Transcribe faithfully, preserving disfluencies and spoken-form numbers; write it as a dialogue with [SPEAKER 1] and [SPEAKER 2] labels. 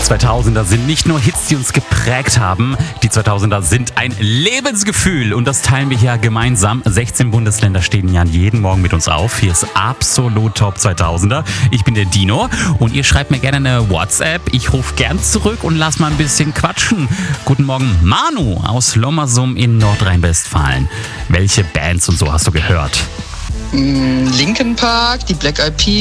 [SPEAKER 1] zweitausender sind nicht nur Hits, die uns geprägt haben. Die zweitausender sind ein Lebensgefühl und das teilen wir hier gemeinsam. sechzehn Bundesländer stehen ja jeden Morgen mit uns auf. Hier ist absolut Top zweitausender. Ich bin der Dino und ihr schreibt mir gerne eine WhatsApp. Ich rufe gern zurück und lass mal ein bisschen quatschen. Guten Morgen, Manu aus Lommersum in Nordrhein-Westfalen. Welche Bands und so hast du gehört?
[SPEAKER 2] Linkin Park, die Black Eyed Peas.